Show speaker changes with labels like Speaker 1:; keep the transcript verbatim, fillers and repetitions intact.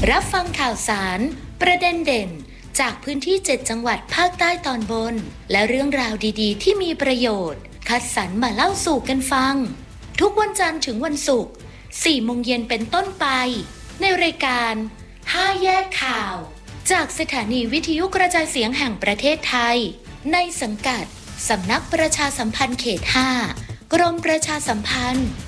Speaker 1: รับฟังข่าวสารประเด็นเด่นจากพื้นที่เจ็ดจังหวัดภาคใต้ตอนบนและเรื่องราวดีๆที่มีประโยชน์คัดสรรมาเล่าสู่กันฟังทุกวันจันทร์ถึงวันศุกร์สี่โมงเย็นเป็นต้นไปในรายการห้าแยกข่าวจากสถานีวิทยุกระจายเสียงแห่งประเทศไทยในสังกัดสำนักประชาสัมพันธ์เขตห้ากรมประชาสัมพันธ์